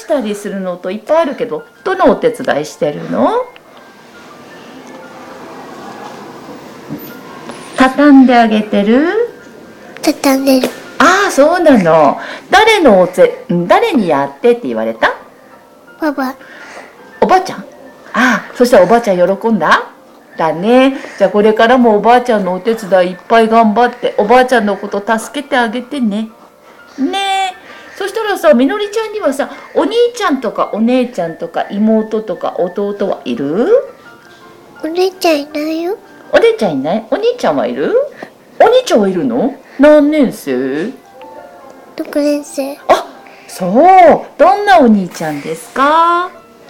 したりするのといっぱいあるけど、どのお手伝いしてるの？畳んであげてる？ 畳んでる。 ああ、そうなの。誰にやってって言われた？ パパ。 おばあちゃん？ああ、そしたらおばあちゃん喜んだ？だね。じゃあこれからもおばあちゃんのお手伝いいっぱい頑張って、おばあちゃんのこと助けてあげてね。ねえ。そしたらさ、みのりちゃんにはさ、お兄ちゃんとかお姉ちゃんとか妹とか弟はいる？ お姉ちゃんいないよ。 お姉ちゃんいない？お兄ちゃんはいる？お兄ちゃんはいるの？何年生 ？6年生。 あ、そう。どんなお兄ちゃんですか？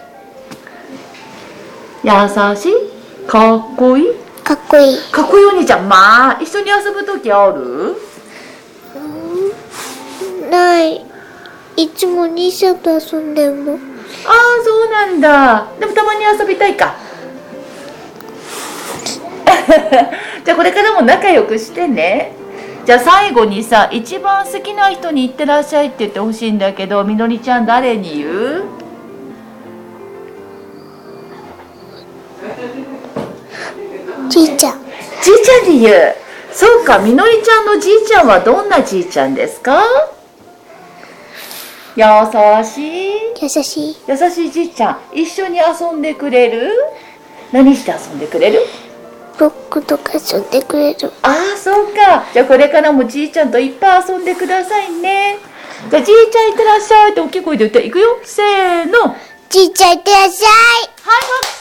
優しい？かっこいい？ かっこいい。 かっこいいお兄ちゃん。まあ、一緒に遊ぶときある？ ない。いつも兄ちゃんと遊んでるの。 ああ、そうなんだ。でもたまに遊びたいか。じゃあこれからも仲良くしてね。じゃあ最後にさ、一番好きな人に行ってらっしゃいって言ってほしいんだけど、みのりちゃん誰に言う？ じいちゃん。 じいちゃんに言う。そうか、みのりちゃんのじいちゃんはどんなじいちゃんですか？優しい？ 優しい。 優しいじいちゃん。一緒に遊んでくれる？何して遊んでくれる？ ロックとか遊んでくれる。 ああ、そうか。じゃあこれからもじいちゃんといっぱい遊んでくださいね。じゃあじいちゃんいってらっしゃいって大きい声で言って、いくよ。せーの。 じいちゃんいってらっしゃい。 はい、拍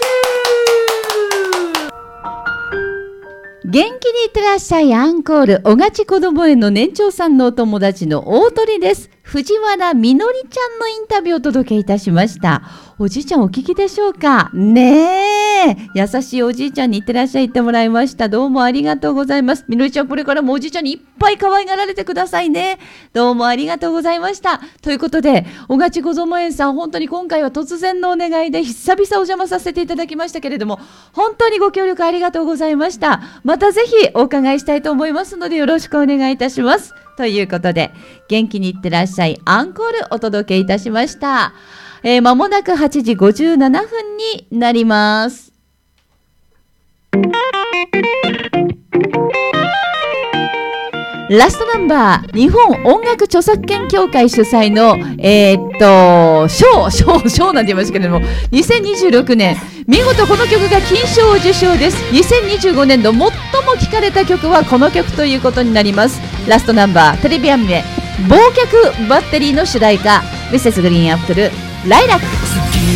手。元気にいってらっしゃいアンコール。小勝こども園の年長さんのお友達の大鳥です。藤原みのりちゃんのインタビューをお届けいたしました。おじいちゃんお聞きでしょうかねえ。優しいおじいちゃんにいってらっしゃい言ってもらいました。どうもありがとうございます。みのりちゃんこれからもおじいちゃんにいっぱい可愛がられてくださいね。どうもありがとうございました。ということで、小勝こども園さん、本当に今回は突然のお願いで久々お邪魔させていただきましたけれども、本当にご協力ありがとうございました。またぜひお伺いしたいと思いますのでよろしくお願いいたします。ということで、元気にいってらっしゃいアンコールお届けいたしました。まもなく8時57分になります。ラストナンバー、日本音楽著作権協会主催の、賞なんて言いましたけれども、2026年、見事この曲が金賞を受賞です。2025年度最も聴かれた曲はこの曲ということになります。ラストナンバー、テレビアニメ、忘却バッテリーの主題歌、ミセスグリーンアップル、ライラック。